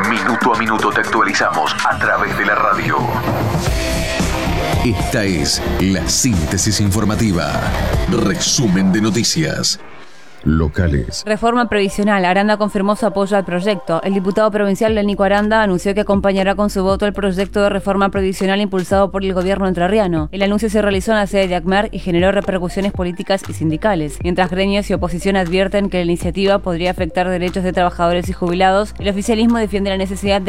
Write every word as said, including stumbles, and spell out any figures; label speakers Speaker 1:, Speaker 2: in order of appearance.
Speaker 1: Minuto a minuto te actualizamos a través de la radio. Esta es la síntesis informativa. Resumen de noticias locales.
Speaker 2: Reforma previsional. Aranda confirmó su apoyo al proyecto. El diputado provincial Lénico Aranda anunció que acompañará con su voto el proyecto de reforma previsional impulsado por el gobierno entrerriano. El anuncio se realizó en la sede de ACMER y generó repercusiones políticas y sindicales. Mientras gremios y oposición advierten que la iniciativa podría afectar derechos de trabajadores y jubilados, el oficialismo defiende la necesidad de